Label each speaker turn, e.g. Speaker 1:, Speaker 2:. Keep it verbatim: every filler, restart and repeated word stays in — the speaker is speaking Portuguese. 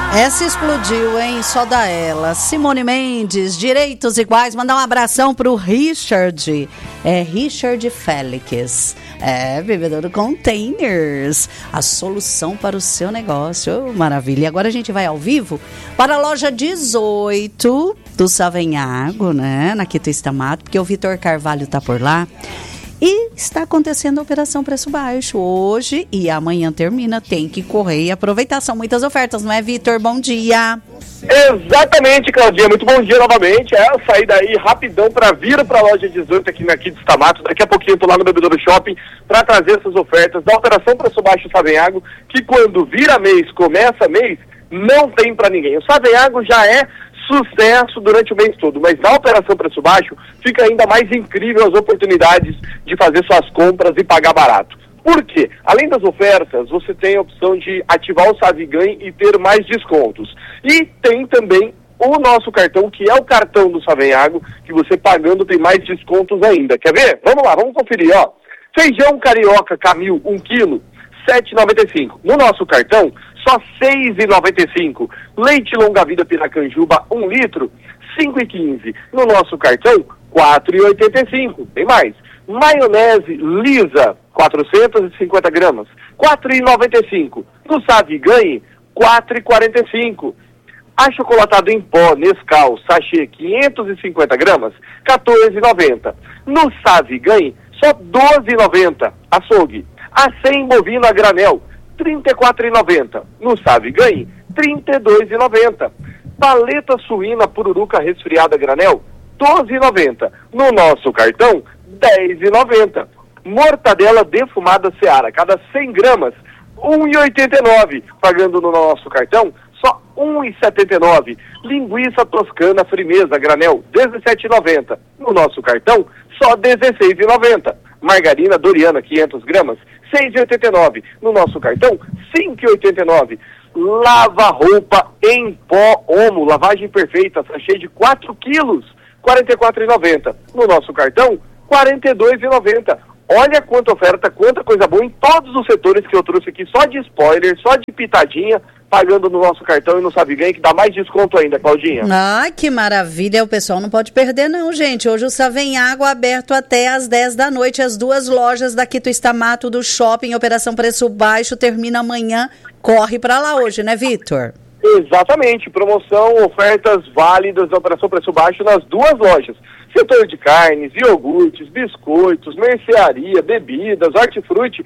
Speaker 1: Essa explodiu, hein? Só da ela. Simone Mendes, Direitos Iguais. Mandar um abração pro Richard. É Richard Félix. É, Bebedouro Containers. A solução para o seu negócio. Oh, maravilha. E agora a gente vai ao vivo para a loja dezoito do Savenhago, né? Na Quito Estamato, porque o Vitor Carvalho tá por lá. E está acontecendo a Operação Preço Baixo hoje e amanhã termina. Tem que correr e aproveitar. São muitas ofertas, não é, Vitor? Bom dia.
Speaker 2: Exatamente, Claudinha. Muito bom dia novamente. É, eu saí daí rapidão para vir para a loja dezoito aqui na Quito Estamato. Daqui a pouquinho eu tô lá no Bebedouro Shopping para trazer essas ofertas da Operação Preço Baixo Savenhago, que quando vira mês, começa mês, não tem para ninguém. O Savenhago já é sucesso durante o mês todo, mas na Operação Preço Baixo fica ainda mais incrível as oportunidades de fazer suas compras e pagar barato. Por quê? Além das ofertas, você tem a opção de ativar o Saviganhe e ter mais descontos. E tem também o nosso cartão, que é o cartão do Savenhago, que você pagando tem mais descontos ainda. Quer ver? Vamos lá, vamos conferir, ó. Feijão carioca Camil, um quilo, sete reais e noventa e cinco centavos. No nosso cartão, só seis reais e noventa e cinco centavos. Leite longa vida Piracanjuba, um litro, cinco reais e quinze centavos. No nosso cartão, quatro reais e oitenta e cinco centavos. Tem mais. Maionese lisa, quatrocentas e cinquenta gramas, quatro reais e noventa e cinco centavos. No Saviganhe, quatro reais e quarenta e cinco centavos. Achocolatado em pó Nescau, sachê, quinhentas e cinquenta gramas, quatorze reais e noventa centavos. No Saviganhe, só doze reais e noventa centavos. Açougue. Acém bovino a granel, trinta e quatro reais e noventa centavos. No Saviganhe, trinta e dois reais e noventa centavos. Paleta suína pururuca resfriada a granel, doze reais e noventa centavos. No nosso cartão, dez reais e noventa centavos. Mortadela defumada Seara, cada cem gramas, um real e oitenta e nove centavos. Pagando no nosso cartão, só um real e setenta e nove centavos. Linguiça toscana frimeza granel, dezessete reais e noventa centavos. No nosso cartão, só dezesseis reais e noventa centavos. Margarina Doriana, quinhentas gramas, seis reais e oitenta e nove centavos. No nosso cartão, cinco reais e oitenta e nove centavos. Lava-roupa em pó Omo, lavagem perfeita, sachê de quatro quilos, quarenta e quatro reais e noventa centavos. No nosso cartão, quarenta e dois reais e noventa centavos. Olha quanta oferta, quanta coisa boa em todos os setores que eu trouxe aqui, só de spoiler, só de pitadinha, pagando no nosso cartão e no Saviganhe, que dá mais desconto ainda, Claudinha.
Speaker 1: Ai, que maravilha, o pessoal não pode perder não, gente. Hoje o Savenhago aberto até às dez da noite, as duas lojas da Quito Estamato do Shopping, Operação Preço Baixo, termina amanhã, corre pra lá hoje, né, Vitor?
Speaker 2: Exatamente, promoção, ofertas válidas da Operação Preço Baixo nas duas lojas. Setor de carnes, iogurtes, biscoitos, mercearia, bebidas, hortifruti,